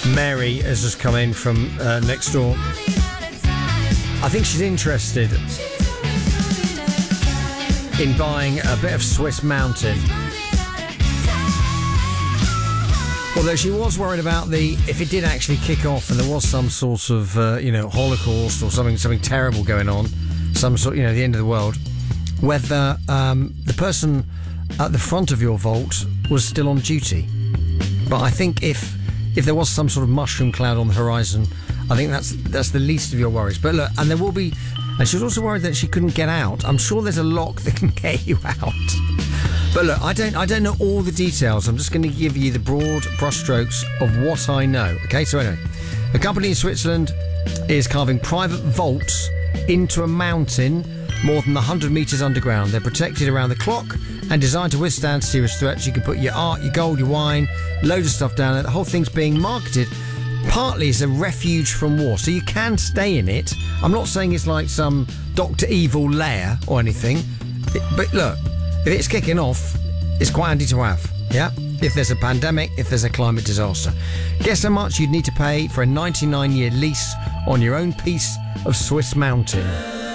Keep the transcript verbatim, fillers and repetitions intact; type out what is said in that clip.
Mary has just come in from uh, next door. I think she's interested in buying a bit of Swiss Mountain. Although she was worried about the if it did actually kick off and there was some sort of uh, you know Holocaust or something something terrible going on, some sort you know the end of the world, whether um, the person at the front of your vault was still on duty. But I think if if there was some sort of mushroom cloud on the horizon, I think that's that's the least of your worries. But look, and there will be, and she was also worried that she couldn't get out. I'm sure there's a lock that can get you out. But look, I don't I don't know all the details. I'm just going to give you the broad brushstrokes of what I know. Okay, so anyway, a company in Switzerland is carving private vaults into a mountain more than one hundred metres underground. They're protected around the clock and designed to withstand serious threats. You can put your art, your gold, your wine, loads of stuff down there. The whole thing's being marketed partly as a refuge from war, so you can stay in it. I'm not saying it's like some Doctor Evil lair or anything, but look, if it's kicking off, it's quite handy to have, yeah? If there's a pandemic, if there's a climate disaster. Guess how much you'd need to pay for a ninety-nine year lease on your own piece of Swiss Mountain?